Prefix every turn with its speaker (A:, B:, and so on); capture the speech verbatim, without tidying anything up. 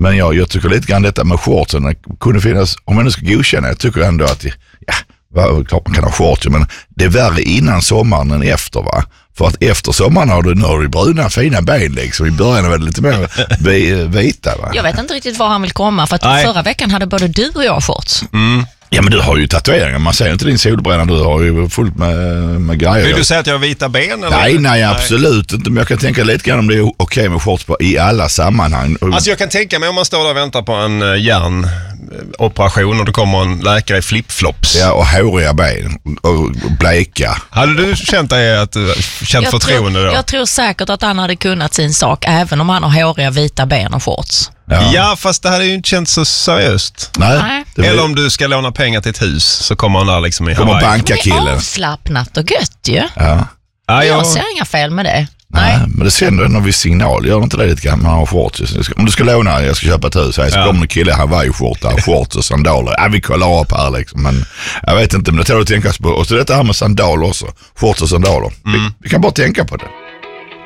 A: Men jag, jag tycker lite grann detta med shortsen kunde finnas, om man nu ska godkänna, jag tycker ändå att, ja, klart man kan ha shorts, men det är värre innan sommaren än efter, va? För att efter sommaren har du, har du bruna fina ben liksom. I början var det lite mer vita, va?
B: Jag vet inte riktigt var han vill komma, för att Nej. förra veckan hade både du och jag shorts.
A: Mm. Ja, men du har ju tatueringar. Man ser ju inte din solbränna. Du har ju fullt med, med grejer.
C: Vill du säga att jag har vita ben? Eller?
A: Nej, nej, absolut nej. inte. Men jag kan tänka lite grann om det är okej okay med shorts på, i alla sammanhang.
C: Alltså jag kan tänka mig om man står där och väntar på en uh, hjärnoperation och det kommer en läkare i flipflops.
A: Ja, och håriga ben och bleka.
C: Hade du känt dig att uh, känt jag förtroende
B: tror,
C: då?
B: Jag tror säkert att han hade kunnat sin sak även om han har håriga vita ben och shorts.
C: Ja. ja, fast det hade ju inte känts så seriöst.
A: Nej.
C: Blir... Eller om du ska låna pengar till ett hus så kommer han där liksom i
A: Hawaii. Bankakillen.
B: Det är avslappnat och gött ju.
A: Ja.
B: Ja, jag ser inga fel med det.
A: Nej, Nej men det sänder ändå viss signal. Gör inte det lite grann? Man har shorts. Om du ska låna, jag ska köpa ett hus här, så ja. kommer en kille i Hawaii-skjorta, shorts och sandaler. Ja, vi kollar upp här liksom. Men jag vet inte, men det tar du tänka på. Och så detta här med sandaler också. Shorts och sandaler. Mm. Vi, vi kan bara tänka på det.